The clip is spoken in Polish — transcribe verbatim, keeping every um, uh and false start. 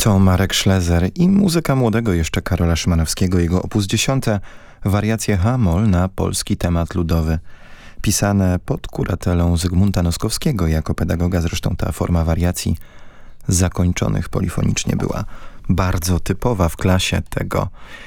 To Marek Schlezer i muzyka młodego jeszcze Karola Szymanowskiego, jego opus dziesiąte, wariacje H-moll na polski temat ludowy. Pisane pod kuratelą Zygmunta Noskowskiego, jako pedagoga zresztą ta forma wariacji zakończonych polifonicznie była bardzo typowa w klasie tego